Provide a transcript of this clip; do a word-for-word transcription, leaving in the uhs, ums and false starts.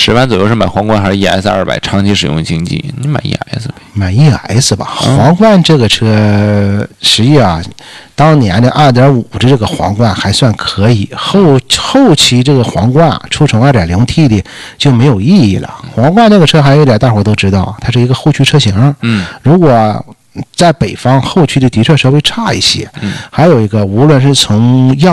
十万左右是买皇冠还是 E S 二百长期使用经济？你买 E S 呗。 买 E S 吧，皇冠这个车实际啊，当年的 二点五 的这个皇冠还算可以，后后期这个皇冠出成 二点零 T 的就没有意义了。皇冠这个车还有一点大伙都知道，它是一个后驱车型， 嗯， 如果在北方后驱的的确稍微差一些， 嗯， 还有一个无论是从样